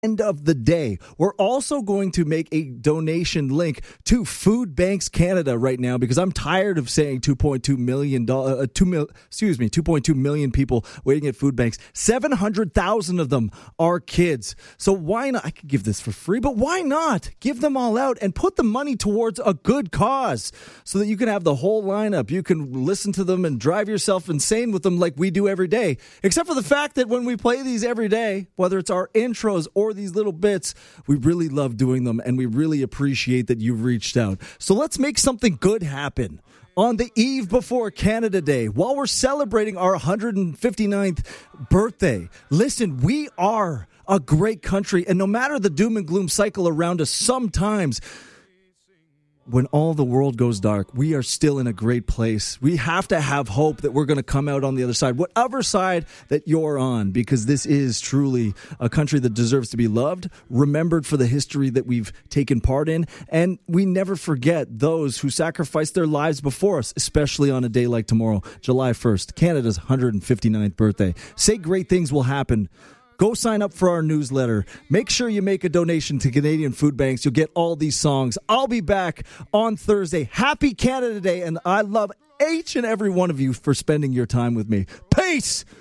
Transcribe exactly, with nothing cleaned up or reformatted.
end of the day. We're also going to make a donation link to Food Banks Canada right now because I'm tired of saying two point two million dollars, uh, two mil, excuse me, two point two million people waiting at food banks. seven hundred thousand of them are kids. So why not? I could give this for free, but why not give them all out and put the money towards a good cause so that you can have the whole lineup. You can listen to them and drive yourself insane with them like we do every day, except for the fact that when we play these every day, whether it's our intros or these little bits, we really love doing them and we really appreciate that you've reached out. So let's make something good happen on the eve before Canada Day while we're celebrating our one hundred fifty-ninth birthday. Listen, we are a great country, and no matter the doom and gloom cycle around us, sometimes when all the world goes dark, we are still in a great place. We have to have hope that we're going to come out on the other side, whatever side that you're on, because this is truly a country that deserves to be loved, remembered for the history that we've taken part in, and we never forget those who sacrificed their lives before us, especially on a day like tomorrow, July first, Canada's one hundred fifty-ninth birthday. Say great things will happen. Go sign up for our newsletter. Make sure you make a donation to Canadian Food Banks. You'll get all these songs. I'll be back on Thursday. Happy Canada Day, and I love each and every one of you for spending your time with me. Peace!